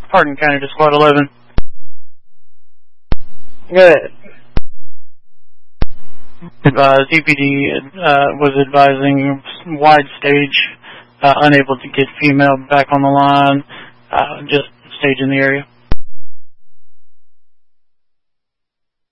Hardin County to Squad 11. Good. DPD was advising wide stage, unable to get female back on the line, just stage in the area.